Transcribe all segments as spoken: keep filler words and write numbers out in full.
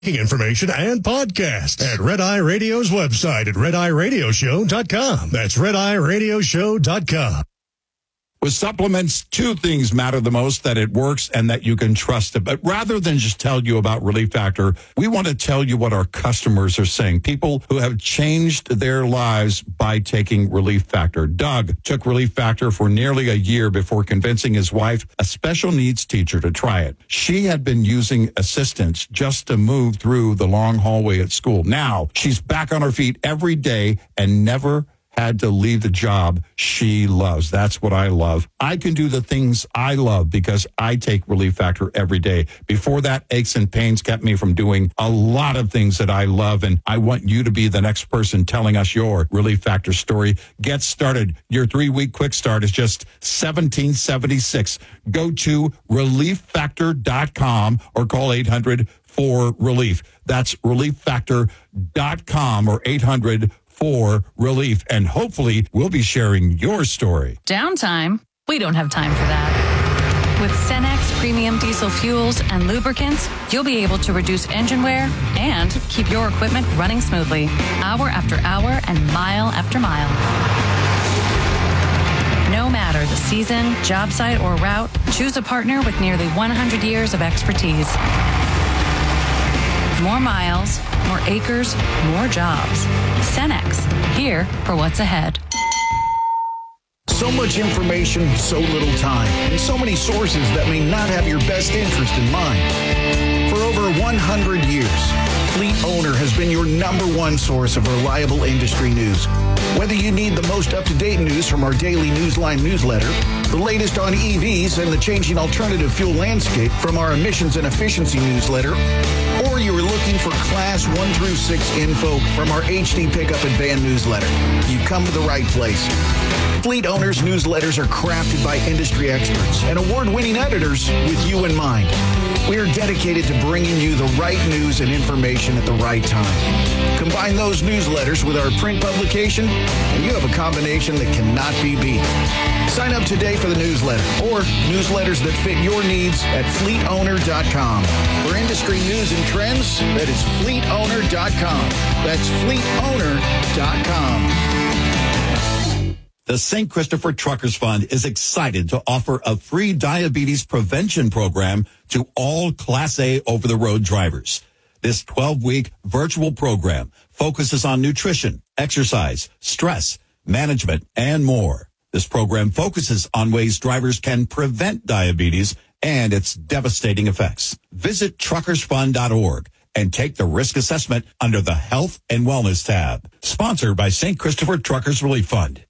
Information and podcast at Red Eye Radio's website at red eye radio show dot com. That's red eye radio show dot com. With supplements, two things matter the most: that it works and that you can trust it. But rather than just tell you about Relief Factor, we want to tell you what our customers are saying. People who have changed their lives by taking Relief Factor. Doug took Relief Factor for nearly a year before convincing his wife, a special needs teacher, to try it. She had been using assistance just to move through the long hallway at school. Now she's back on her feet every day and never had to leave the job she loves. That's what I love. I can do the things I love because I take Relief Factor every day. Before that, aches and pains kept me from doing a lot of things that I love, and I want you to be the next person telling us your Relief Factor story. Get started. Your three-week quick start is just seventeen seventy-six. Go to relief factor dot com or call eight hundred four relief. That's relief factor dot com or eight hundred for relief, and hopefully we'll be sharing your story. Downtime? We don't have time for that. With Cenex premium diesel fuels and lubricants, you'll be able to reduce engine wear and keep your equipment running smoothly, hour after hour and mile after mile. No matter the season, job site, or route, choose a partner with nearly one hundred years of expertise. More miles, more acres, more jobs. Cenex, here for what's ahead. So much information, so little time, and so many sources that may not have your best interest in mind. For over one hundred years, Fleet Owner has been your number one source of reliable industry news. Whether you need the most up-to-date news from our daily Newsline newsletter, the latest on E Vs and the changing alternative fuel landscape from our emissions and efficiency newsletter, or you are looking for class one through six info from our H D pickup and van newsletter, you've come to the right place. Fleet Owners newsletters are crafted by industry experts and award-winning editors with you in mind. We are dedicated to bringing you the right news and information at the right time. Combine those newsletters with our print publication, and you have a combination that cannot be beat. Sign up today for the newsletter or newsletters that fit your needs at fleet owner dot com. For industry news and trends, that is fleet owner dot com. That's fleet owner dot com. The Saint Christopher Truckers Fund is excited to offer a free diabetes prevention program to all Class A over-the-road drivers. This twelve-week virtual program focuses on nutrition, exercise, stress, management, and more. This program focuses on ways drivers can prevent diabetes and its devastating effects. Visit truckers fund dot org and take the risk assessment under the Health and Wellness tab. Sponsored by Saint Christopher Truckers Relief Fund.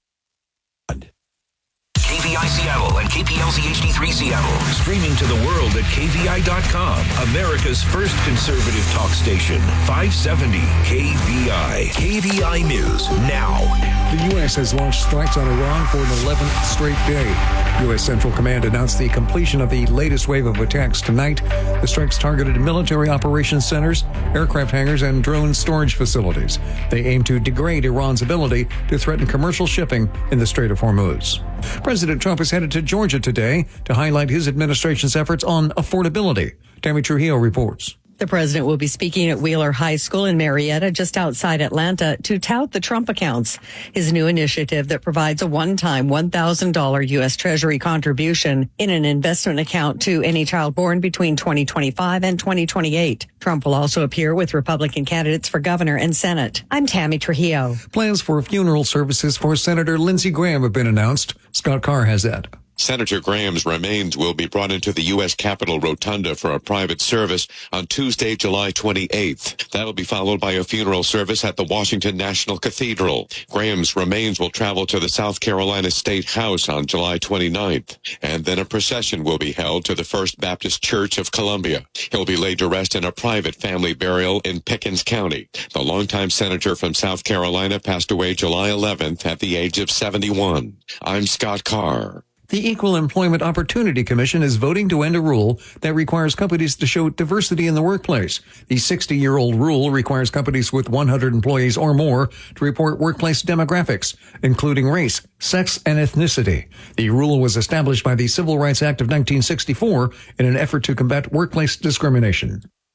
K V I Seattle and K P L Z H D three Seattle. Streaming to the world at K V I dot com. America's first conservative talk station. five seventy K V I. K V I News now. The U S has launched strikes on Iran for an eleventh straight day. U S Central Command announced the completion of the latest wave of attacks tonight. The strikes targeted military operations centers, aircraft hangars, and drone storage facilities. They aim to degrade Iran's ability to threaten commercial shipping in the Strait of Hormuz. President Trump is headed to Georgia today to highlight his administration's efforts on affordability. Tammy Trujillo reports. The president will be speaking at Wheeler High School in Marietta, just outside Atlanta, to tout the Trump accounts, his new initiative that provides a one-time one thousand dollars U S. Treasury contribution in an investment account to any child born between twenty twenty-five and twenty twenty-eight. Trump will also appear with Republican candidates for governor and Senate. I'm Tammy Trujillo. Plans for funeral services for Senator Lindsey Graham have been announced. Scott Carr has that. Senator Graham's remains will be brought into the U S. Capitol Rotunda for a private service on Tuesday, July twenty-eighth. That'll be followed by a funeral service at the Washington National Cathedral. Graham's remains will travel to the South Carolina State House on July twenty-ninth, and then a procession will be held to the First Baptist Church of Columbia. He'll be laid to rest in a private family burial in Pickens County. The longtime senator from South Carolina passed away July eleventh at the age of seventy-one. I'm Scott Carr. The Equal Employment Opportunity Commission is voting to end a rule that requires companies to show diversity in the workplace. The sixty-year-old rule requires companies with one hundred employees or more to report workplace demographics, including race, sex, and ethnicity. The rule was established by the Civil Rights Act of nineteen sixty-four in an effort to combat workplace discrimination.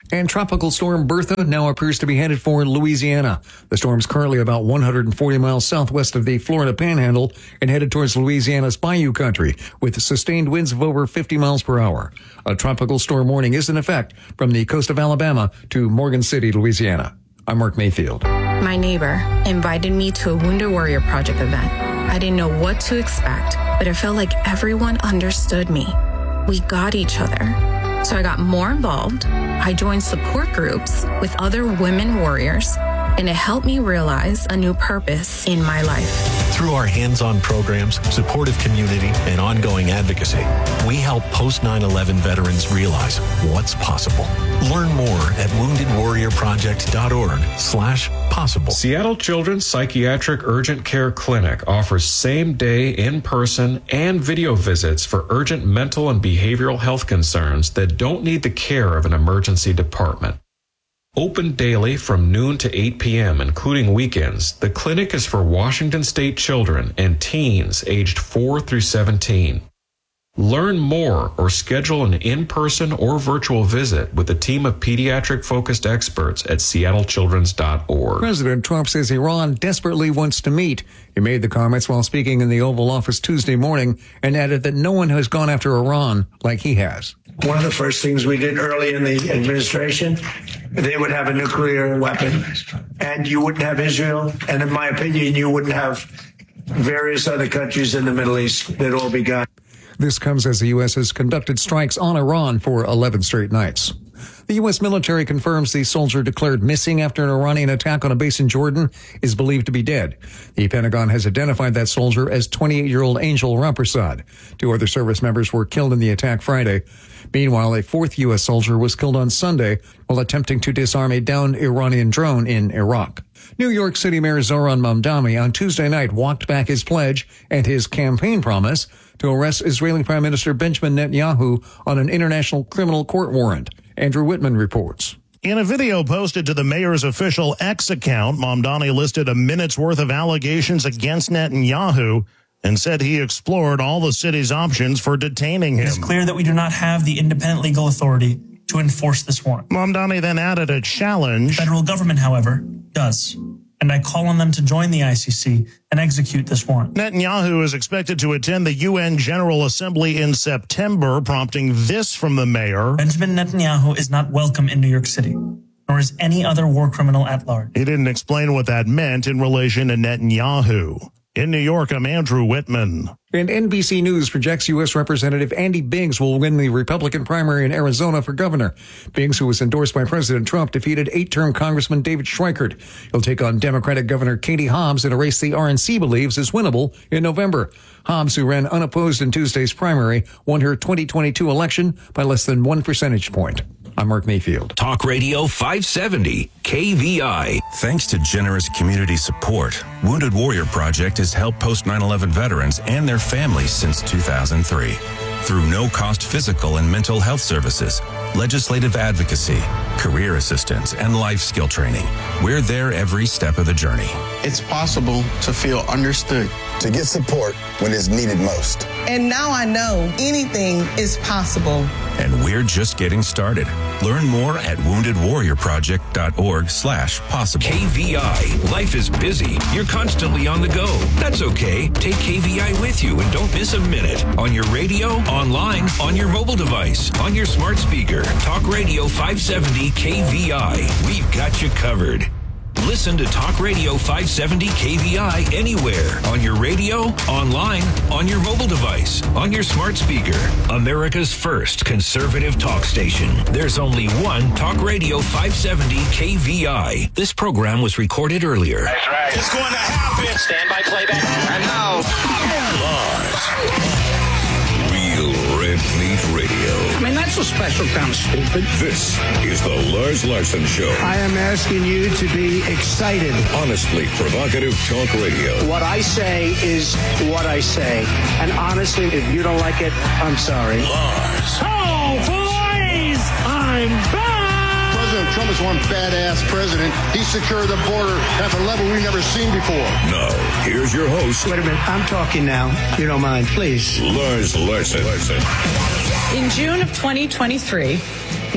And Tropical Storm Bertha now appears to be headed for Louisiana. The storm's currently about one hundred forty miles southwest of the Florida Panhandle and headed towards Louisiana's Bayou Country with sustained winds of over fifty miles per hour. A tropical storm warning is in effect from the coast of Alabama to Morgan City, Louisiana. I'm Mark Mayfield. My neighbor invited me to a Wounded Warrior Project event. I didn't know what to expect, but it felt like everyone understood me. We got each other. So I got more involved. I joined support groups with other women warriors, and it helped me realize a new purpose in my life. Through our hands-on programs, supportive community, and ongoing advocacy, we help post nine eleven veterans realize what's possible. Learn more at wounded warrior project dot org slash possible. Seattle Children's Psychiatric Urgent Care Clinic offers same-day, in-person, and video visits for urgent mental and behavioral health concerns that don't need the care of an emergency department. Open daily from noon to eight p.m., including weekends, the clinic is for Washington State children and teens aged four through seventeen. Learn more or schedule an in-person or virtual visit with a team of pediatric-focused experts at seattle children's dot org. President Trump says Iran desperately wants to meet. He made the comments while speaking in the Oval Office Tuesday morning and added that no one has gone after Iran like he has. One of the first things we did early in the administration, they would have a nuclear weapon, and you wouldn't have Israel, and in my opinion, you wouldn't have various other countries in the Middle East. They'd all be gone. This comes as the U S has conducted strikes on Iran for eleven straight nights. The U S military confirms the soldier declared missing after an Iranian attack on a base in Jordan is believed to be dead. The Pentagon has identified that soldier as twenty-eight-year-old Angel Rampersad. Two other service members were killed in the attack Friday. Meanwhile, a fourth U S soldier was killed on Sunday while attempting to disarm a downed Iranian drone in Iraq. New York City Mayor Zohran Mamdani on Tuesday night walked back his pledge and his campaign promise to arrest Israeli Prime Minister Benjamin Netanyahu on an international criminal court warrant. Andrew Whitman reports. In a video posted to the mayor's official X account, Mamdani listed a minute's worth of allegations against Netanyahu and said he explored all the city's options for detaining him. It is clear that we do not have the independent legal authority to enforce this warrant. Mamdani then added a challenge. The federal government, however, does. And I call on them to join the I C C and execute this warrant. Netanyahu is expected to attend the U N General Assembly in September, prompting this from the mayor. Benjamin Netanyahu is not welcome in New York City, nor is any other war criminal at large. He didn't explain what that meant in relation to Netanyahu. In New York, I'm Andrew Whitman. And N B C News projects U S Representative Andy Biggs will win the Republican primary in Arizona for governor. Biggs, who was endorsed by President Trump, defeated eight-term Congressman David Schweikert. He'll take on Democratic Governor Katie Hobbs in a race the R N C believes is winnable in November. Hobbs, who ran unopposed in Tuesday's primary, won her twenty twenty-two election by less than one percentage point. I'm Mark Mayfield. Talk Radio five seventy, K V I. Thanks to generous community support, Wounded Warrior Project has helped post nine eleven veterans and their families since two thousand three. Through no-cost physical and mental health services, legislative advocacy, career assistance, and life skill training, we're there every step of the journey. It's possible to feel understood, to get support when it's needed most. And now I know anything is possible. And we're just getting started. Learn more at wounded warrior project dot org slash possible. K V I. Life is busy. You're constantly on the go. That's okay. Take K V I with you and don't miss a minute. On your radio, online, on your mobile device, on your smart speaker. Talk Radio five seventy K V I. We've got you covered. Listen to Talk Radio five seventy K V I anywhere. On your radio, online, on your mobile device, on your smart speaker. America's first conservative talk station. There's only one Talk Radio five seventy K V I. This program was recorded earlier. That's right. It's going to happen. Stand by playback. And now, Lars. Real Red Meat Radio. I mean, that's a special kind of stupid. This is the Lars Larson Show. I am asking you to be excited. Honestly provocative talk radio. What I say is what I say. And honestly, if you don't like it, I'm sorry. Lars. Oh, boys! I'm back! President Trump is one badass president. He secured the border at a level we've never seen before. Now, here's your host. Wait a minute. I'm talking now. If you don't mind, please. Lars Larson. In June of twenty twenty-three,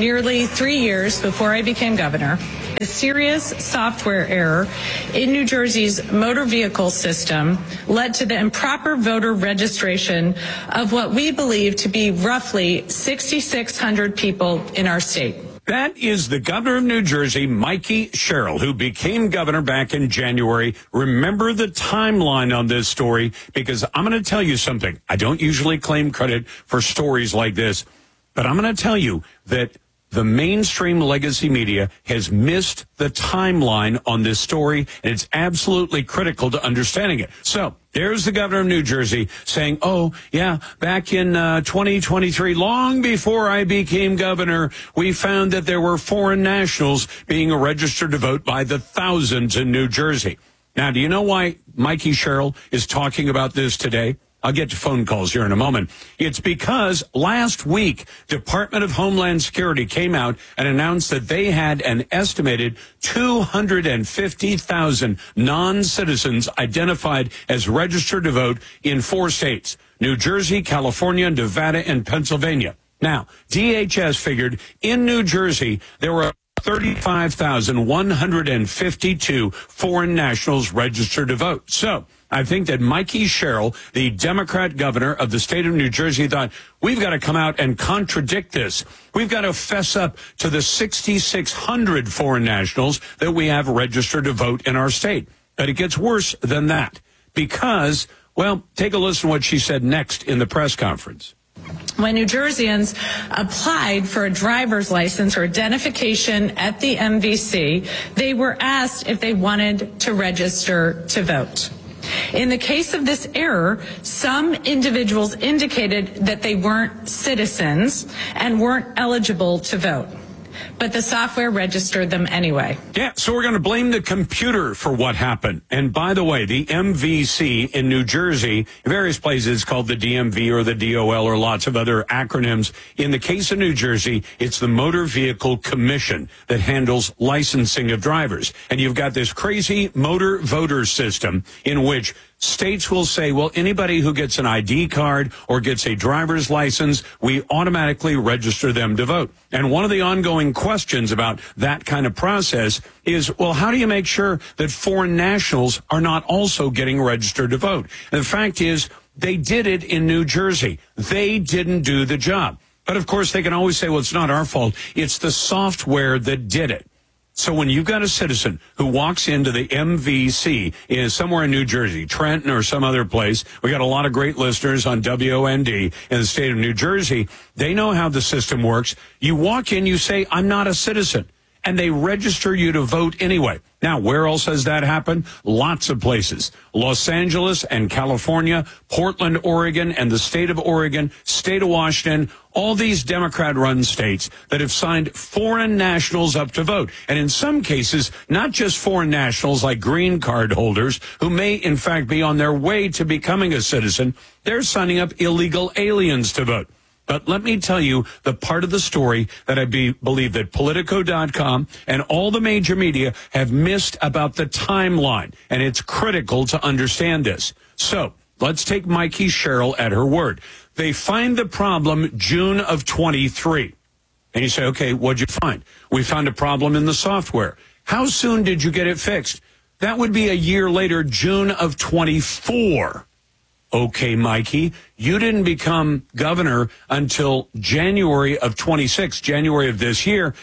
nearly three years before I became governor, a serious software error in New Jersey's motor vehicle system led to the improper voter registration of what we believe to be roughly six thousand six hundred people in our state. That is the governor of New Jersey, Mikey Sherrill, who became governor back in January. Remember the timeline on this story, because I'm going to tell you something. I don't usually claim credit for stories like this, but I'm going to tell you that the mainstream legacy media has missed the timeline on this story, and it's absolutely critical to understanding it. So there's the governor of New Jersey saying, oh, yeah, back in uh, twenty twenty-three, long before I became governor, we found that there were foreign nationals being registered to vote by the thousands in New Jersey. Now, do you know why Mikey Sherrill is talking about this today? I'll get to phone calls here in a moment. It's because last week, Department of Homeland Security came out and announced that they had an estimated two hundred fifty thousand non-citizens identified as registered to vote in four states: New Jersey, California, Nevada, and Pennsylvania. Now, D H S figured in New Jersey there were thirty-five thousand one hundred fifty-two foreign nationals registered to vote. So I think that Mikey Sherrill, the Democrat governor of the state of New Jersey, thought, we've got to come out and contradict this. We've got to fess up to the six thousand six hundred foreign nationals that we have registered to vote in our state. But it gets worse than that because, well, take a listen to what she said next in the press conference. When New Jerseyans applied for a driver's license or identification at the M V C, they were asked if they wanted to register to vote. In the case of this error, some individuals indicated that they weren't citizens and weren't eligible to vote, but the software registered them anyway. Yeah, so we're going to blame the computer for what happened. And by the way, the M V C in New Jersey, in various places called the D M V or the D O L or lots of other acronyms. In the case of New Jersey, it's the Motor Vehicle Commission that handles licensing of drivers. And you've got this crazy motor voter system in which states will say, well, anybody who gets an I D card or gets a driver's license, we automatically register them to vote. And one of the ongoing questions about that kind of process is, well, how do you make sure that foreign nationals are not also getting registered to vote? And the fact is, they did it in New Jersey. They didn't do the job. But of course, they can always say, well, it's not our fault. It's the software that did it. So when you've got a citizen who walks into the M V C in somewhere in New Jersey, Trenton or some other place, we got a lot of great listeners on W O N D in the state of New Jersey. They know how the system works. You walk in, you say, I'm not a citizen, and they register you to vote anyway. Now, where else has that happened? Lots of places. Los Angeles and California, Portland, Oregon, and the state of Oregon, state of Washington, all these Democrat-run states that have signed foreign nationals up to vote. And in some cases, not just foreign nationals like green card holders who may, in fact, be on their way to becoming a citizen, they're signing up illegal aliens to vote. But let me tell you the part of the story that I be, believe that Politico dot com and all the major media have missed about the timeline. And it's critical to understand this. So let's take Mikey Sherrill at her word. They find the problem June of twenty-three. And you say, okay, what'd you find? We found a problem in the software. How soon did you get it fixed? That would be a year later, June of twenty-four. Okay, Mikey, you didn't become governor until January of twenty-six, January of this year.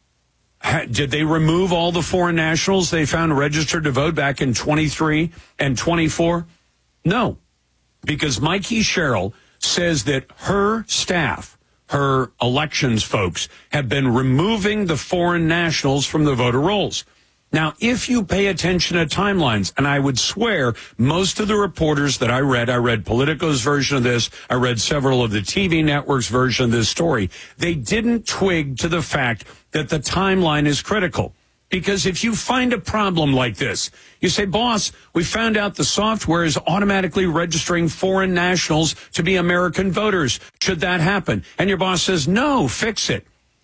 Did they remove all the foreign nationals they found registered to vote back in twenty-three and twenty-four? No, because Mikey Sherrill says that her staff, her elections folks, have been removing the foreign nationals from the voter rolls. Now, if you pay attention to timelines, and I would swear most of the reporters that I read, I read Politico's version of this, I read several of the T V networks' version of this story, they didn't twig to the fact that the timeline is critical. Because if you find a problem like this, you say, boss, we found out the software is automatically registering foreign nationals to be American voters. Should that happen? And your boss says, no, fix it.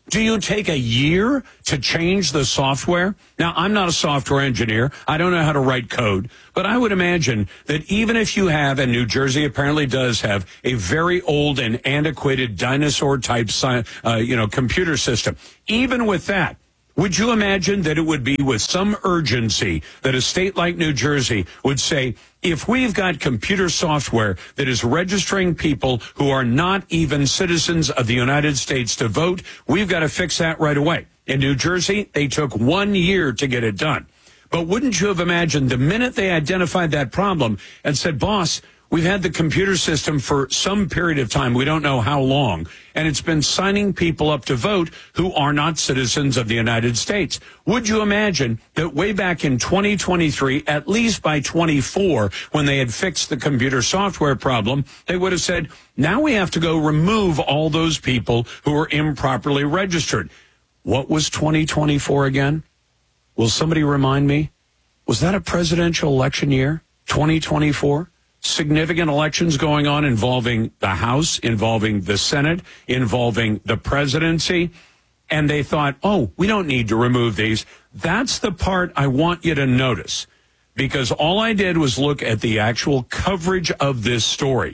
Do you take a year to change the software? Now, I'm not a software engineer. I don't know how to write code. But I would imagine that even if you have, and New Jersey apparently does have, a very old and antiquated dinosaur-type uh, you know, computer system, even with that, would you imagine that it would be with some urgency that a state like New Jersey would say, if we've got computer software that is registering people who are not even citizens of the United States to vote, we've got to fix that right away. In New Jersey, they took one year to get it done. But wouldn't you have imagined the minute they identified that problem and said, boss, we've had the computer system for some period of time, we don't know how long, and it's been signing people up to vote who are not citizens of the United States. Would you imagine that way back in twenty twenty-three, at least by twenty-four, when they had fixed the computer software problem, they would have said, now we have to go remove all those people who are improperly registered. What was twenty twenty-four again? Will somebody remind me? Was that a presidential election year, twenty twenty-four? Significant elections going on involving the House, involving the Senate, involving the presidency. And they thought, oh, we don't need to remove these. That's the part I want you to notice, because all I did was look at the actual coverage of this story.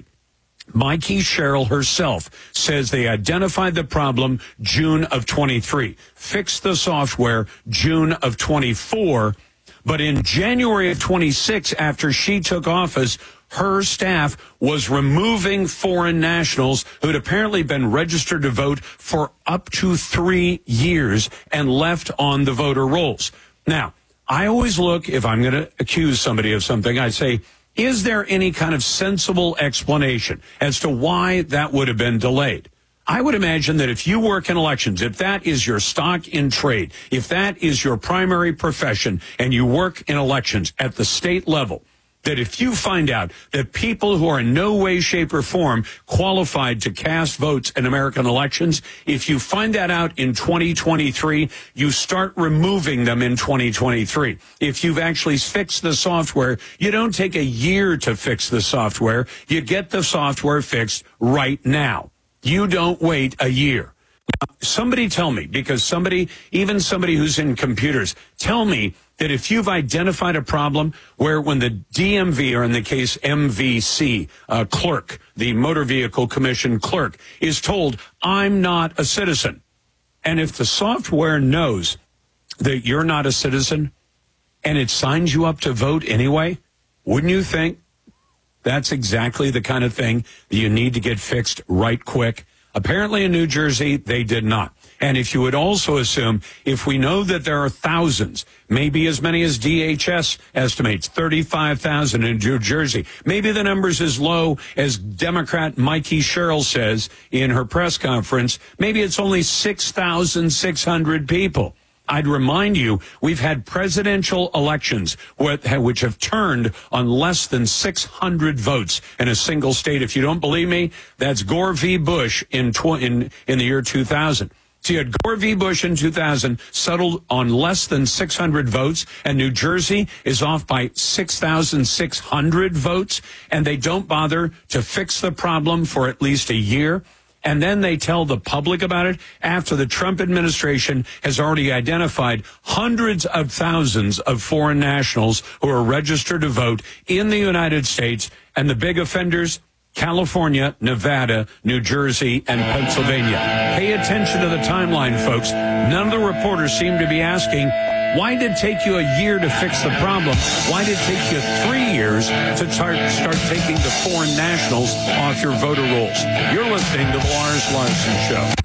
Mikey Sherrill herself says they identified the problem June of twenty-three, fixed the software June of twenty-four. But in January of twenty-six, after she took office, her staff was removing foreign nationals who'd apparently been registered to vote for up to three years and left on the voter rolls. Now, I always look, if I'm going to accuse somebody of something, I say, is there any kind of sensible explanation as to why that would have been delayed? I would imagine that if you work in elections, if that is your stock in trade, if that is your primary profession, and you work in elections at the state level, that if you find out that people who are in no way, shape, or form qualified to cast votes in American elections, if you find that out in twenty twenty-three, you start removing them in twenty twenty-three. If you've actually fixed the software, you don't take a year to fix the software. You get the software fixed right now. You don't wait a year. Now, somebody tell me, because somebody, even somebody who's in computers, tell me that if you've identified a problem where when the D M V, or in the case M V C uh, clerk, the Motor Vehicle Commission clerk, is told, I'm not a citizen. And if the software knows that you're not a citizen and it signs you up to vote anyway, wouldn't you think that's exactly the kind of thing that you need to get fixed right quick? Apparently in New Jersey, they did not. And if you would also assume, if we know that there are thousands, maybe as many as D H S estimates, thirty-five thousand in New Jersey, maybe the number's as low as Democrat Mikey Sherrill says in her press conference, maybe it's only six thousand six hundred people. I'd remind you, we've had presidential elections which have turned on less than six hundred votes in a single state. If you don't believe me, that's Gore v. Bush in, tw- in, in the year two thousand. So you had Gore v. Bush in two thousand settled on less than six hundred votes, and New Jersey is off by six thousand six hundred votes, and they don't bother to fix the problem for at least a year. And then they tell the public about it after the Trump administration has already identified hundreds of thousands of foreign nationals who are registered to vote in the United States. And the big offenders, California, Nevada, New Jersey, and Pennsylvania. Pay attention to the timeline, folks. None of the reporters seem to be asking, why did it take you a year to fix the problem? Why did it take you three years to start, start taking the foreign nationals off your voter rolls? You're listening to the Lars Larson Show.